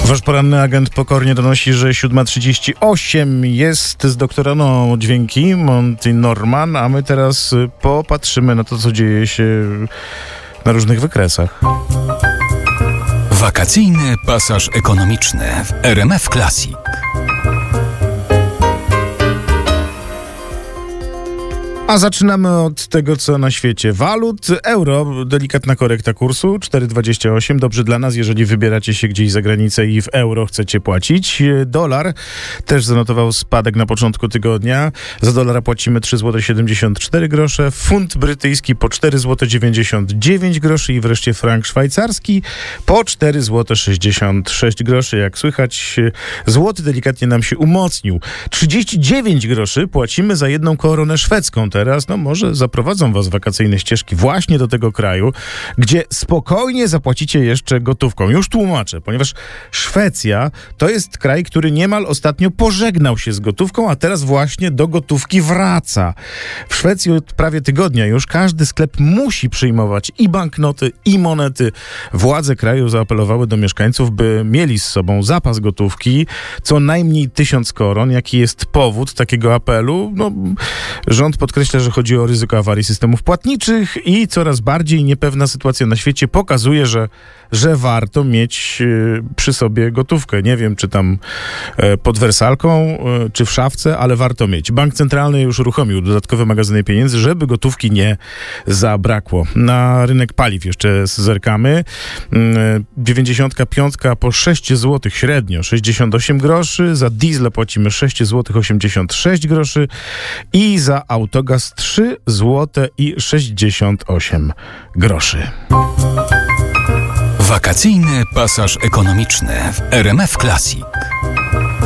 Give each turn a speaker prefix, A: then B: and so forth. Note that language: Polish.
A: Wasz poranny agent pokornie donosi, że 7:38 jest z doktorano dźwięki Monty Norman, a my teraz popatrzymy na to, co dzieje się na różnych wykresach.
B: Wakacyjny pasaż ekonomiczny w RMF Classic.
A: A zaczynamy od tego, co na świecie walut. Euro, delikatna korekta kursu, 4,28. Dobrze dla nas, jeżeli wybieracie się gdzieś za granicę i w euro chcecie płacić. Dolar też zanotował spadek na początku tygodnia. Za dolara płacimy 3,74 zł. Funt brytyjski po 4,99 zł i wreszcie frank szwajcarski po 4,66 zł. Jak słychać, złoty delikatnie nam się umocnił. 39 groszy płacimy za jedną koronę szwedzką. Teraz, może zaprowadzą was wakacyjne ścieżki właśnie do tego kraju, gdzie spokojnie zapłacicie jeszcze gotówką. Już tłumaczę, ponieważ Szwecja to jest kraj, który niemal ostatnio pożegnał się z gotówką, a teraz właśnie do gotówki wraca. W Szwecji od prawie tygodnia już każdy sklep musi przyjmować i banknoty, i monety. Władze kraju zaapelowały do mieszkańców, by mieli z sobą zapas gotówki, co najmniej 1000 koron. Jaki jest powód takiego apelu? Rząd podkreśla, że chodzi o ryzyko awarii systemów płatniczych i coraz bardziej niepewna sytuacja na świecie pokazuje, że warto mieć przy sobie gotówkę. Nie wiem, czy tam pod wersalką, czy w szafce, ale warto mieć. Bank Centralny już uruchomił dodatkowe magazyny pieniędzy, żeby gotówki nie zabrakło. Na rynek paliw jeszcze zerkamy. 95 po 6 zł średnio, 68 groszy. Za diesla płacimy 6 zł 86 groszy i za autogaz 3 zł i 68 groszy.
B: Wakacyjny pasaż ekonomiczny w RMF Classic.